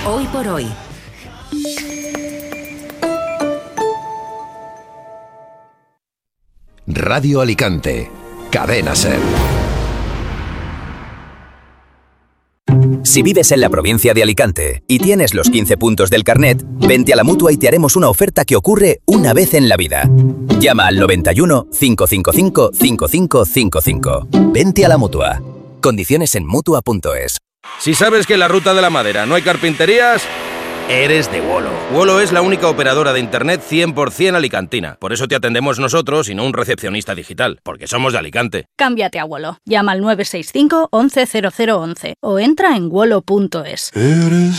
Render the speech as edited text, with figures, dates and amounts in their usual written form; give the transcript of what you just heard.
Hoy por hoy. Radio Alicante. Cadena SER. Si vives en la provincia de Alicante y tienes los 15 puntos del carnet, vente a la Mutua y te haremos una oferta que ocurre una vez en la vida. Llama al 91 555 5555. Vente a la Mutua. Condiciones en Mutua.es. Si sabes que en la Ruta de la Madera no hay carpinterías, eres de Wolo. Wolo es la única operadora de internet 100% alicantina. Por eso te atendemos nosotros y no un recepcionista digital, porque somos de Alicante. Cámbiate a Wolo. Llama al 965 11 0011 o entra en wolo.es. Eres